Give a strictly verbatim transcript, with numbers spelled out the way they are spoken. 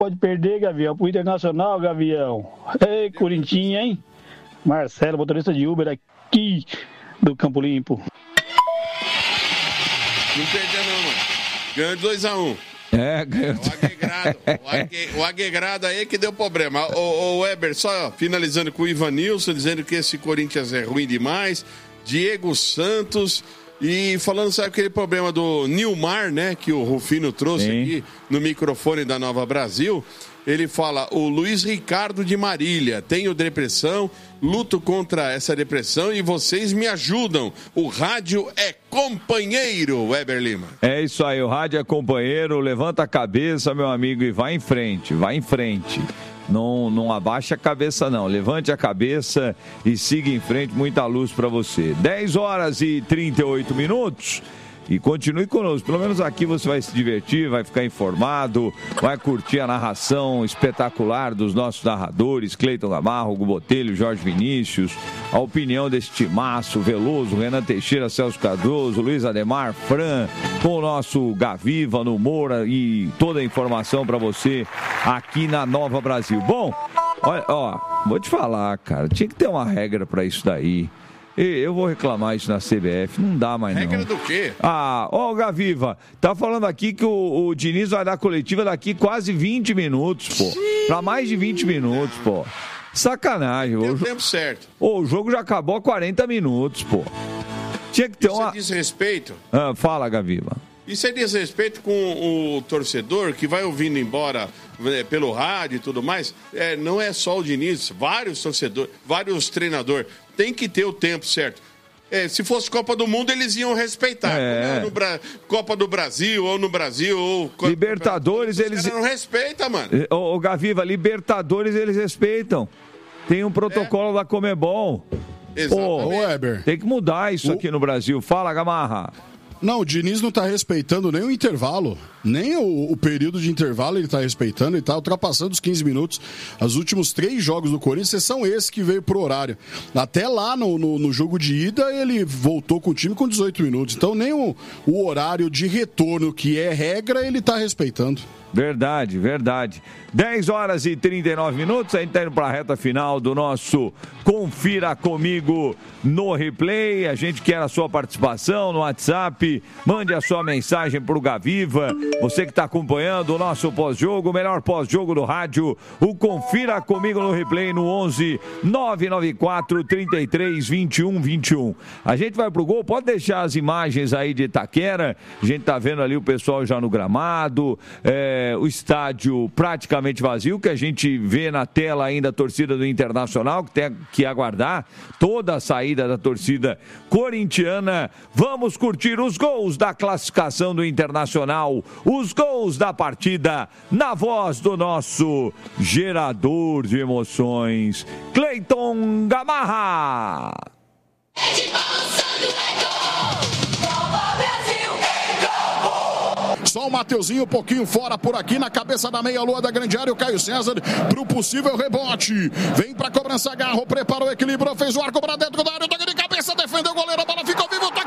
pode perder, Gavião, pro Internacional, Gavião. Ei, Corintinha, hein? Marcelo, motorista de Uber aqui do Campo Limpo. Não perdeu não, mano. Ganhou de dois a um. É, ganhou. O Aguegrado, o, Ague, o Aguegrado aí que deu problema. O, o Weber, só finalizando com o Ivanilson, dizendo que esse Corinthians é ruim demais. Diego Santos... E falando, sabe aquele problema do Nilmar, né? Que o Rufino trouxe Sim. aqui no microfone da Nova Brasil. Ele fala, o Luiz Ricardo de Marília, tenho depressão, luto contra essa depressão e vocês me ajudam. O rádio é companheiro, Weber Lima. É isso aí, o rádio é companheiro, levanta a cabeça, meu amigo, e vai em frente, vai em frente. Não, não abaixa a cabeça não, levante a cabeça e siga em frente, muita luz para você. dez horas e trinta e oito minutos e continue conosco, pelo menos aqui você vai se divertir, vai ficar informado, vai curtir a narração espetacular dos nossos narradores, Cleiton Gamarro, Hugo Botelho, Jorge Vinícius, a opinião desse timaço, Veloso, Renan Teixeira, Celso Cardoso, Luiz Ademar, Fran, com o nosso Gaviva, no Moura e toda a informação para você aqui na Nova Brasil. Bom, olha, ó, vou te falar, cara, tinha que ter uma regra para isso daí. Eu vou reclamar isso na C B F, não dá mais não. Regra do quê? Ah, ó, Gaviva, tá falando aqui que o, o Diniz vai dar coletiva daqui quase vinte minutos, pô. Pra mais de vinte minutos, pô. Sacanagem. Tem o o tempo certo. Ô, o jogo já acabou há quarenta minutos, pô. Tinha que ter isso uma... é desrespeito? Ah, fala, Gaviva. Isso é desrespeito com o torcedor que vai ouvindo embora é, pelo rádio e tudo mais. É, não é só o Diniz, vários torcedores, vários treinadores. Tem que ter o tempo certo. É, se fosse Copa do Mundo, eles iam respeitar. É. No Bra... Copa do Brasil, ou no Brasil, ou... Libertadores, Os eles... não respeitam, mano. Ô, ô, Gaviva, Libertadores, eles respeitam. Tem um protocolo é. da Comebol. Exatamente. Ô, Weber. Tem que mudar isso o... aqui no Brasil. Fala, Gamarra. Não, o Diniz não está respeitando nem o intervalo, nem o, o período de intervalo ele está respeitando, ele está ultrapassando os quinze minutos. Os últimos três jogos do Corinthians são esses que veio pro horário. Até lá no, no, no jogo de ida ele voltou com o time com dezoito minutos. Então nem o, o horário de retorno, que é regra, ele está respeitando. Verdade, verdade. dez horas e trinta e nove minutos, a gente está indo para a reta final do nosso Confira Comigo no Replay. A gente quer a sua participação no WhatsApp, mande a sua mensagem para o Gaviva. Você que está acompanhando o nosso pós-jogo, o melhor pós-jogo do rádio, o Confira Comigo no Replay no onze nove nove quatro, trinta e três, vinte e um, vinte e um. A gente vai pro gol, pode deixar as imagens aí de Itaquera, a gente tá vendo ali o pessoal já no gramado, é, o estádio praticamente vazio, que a gente vê na tela ainda a torcida do Internacional, que tem que aguardar toda a saída da torcida corintiana. Vamos curtir os gols da classificação do Internacional, os gols da partida, na voz do nosso gerador de emoções, Cleiton Gamarra. Só o Mateuzinho um pouquinho fora por aqui, na cabeça da meia-lua da grande área, o Caio César pro possível rebote. Vem pra cobrança, Garro, preparou, equilibrou, fez o arco pra dentro da área, toque de cabeça, defendeu o goleiro, a bola ficou viva,